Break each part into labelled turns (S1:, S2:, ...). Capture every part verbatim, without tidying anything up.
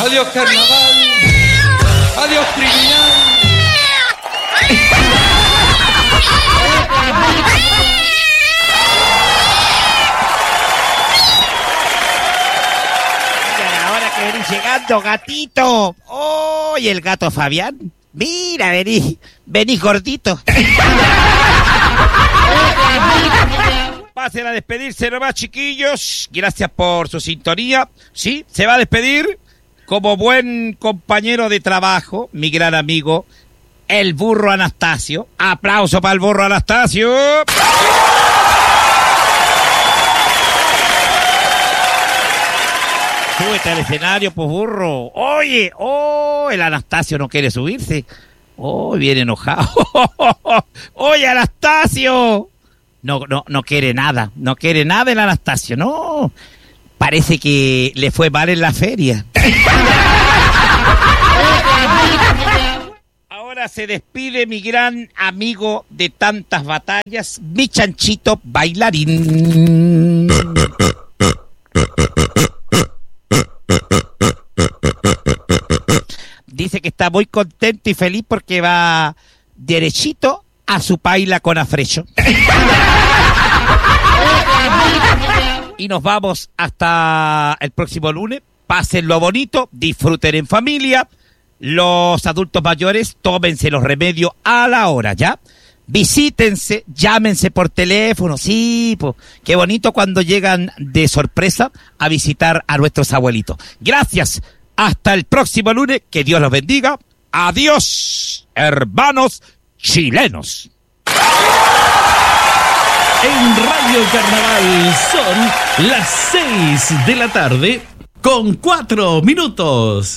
S1: Adiós carnaval. Adiós criminal.
S2: Ahora que venís llegando, gatito. ¡Oh! ¿Y el gato Fabián? Mira, venís, venís gordito. Pasen a despedirse nomás, chiquillos. Gracias por su sintonía. Sí, se va a despedir como buen compañero de trabajo, mi gran amigo, el burro Anastasio. Aplauso para el burro Anastasio. Súbete al escenario, pues, burro. Oye, oh, el Anastasio no quiere subirse. Oh, viene enojado. Oye, Anastasio. No, no, no quiere nada. No quiere nada el Anastasio, no. Parece que le fue mal en la feria. Ahora se despide mi gran amigo de tantas batallas, mi chanchito bailarín. Dice que está muy contento y feliz porque va derechito a su paila con afrecho. Y nos vamos hasta el próximo lunes. Pásenlo bonito, disfruten en familia. Los adultos mayores, tómense los remedios a la hora, ¿ya? Visítense, llámense por teléfono, sí, pues, qué bonito cuando llegan de sorpresa a visitar a nuestros abuelitos. Gracias, hasta el próximo lunes, que Dios los bendiga. Adiós, hermanos chilenos.
S3: En Radio Carnaval son las seis de la tarde con cuatro minutos.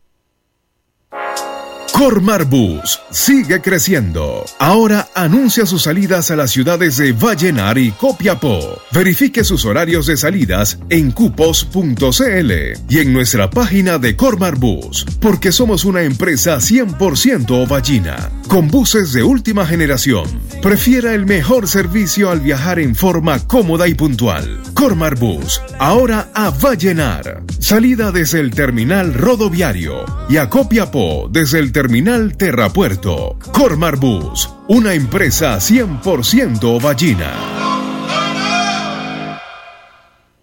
S4: Cormar Bus sigue creciendo. Ahora anuncia sus salidas a las ciudades de Vallenar y Copiapó. Verifique sus horarios de salidas en cupos punto c l y en nuestra página de Cormar Bus, porque somos una empresa cien por ciento ovallina, con buses de última generación. Prefiera el mejor servicio al viajar en forma cómoda y puntual. Cormar Bus, ahora a Vallenar. Salida desde el terminal rodoviario y a Copiapó desde el terminal Terrapuerto. Cormar Bus, una empresa cien por ciento ovallina.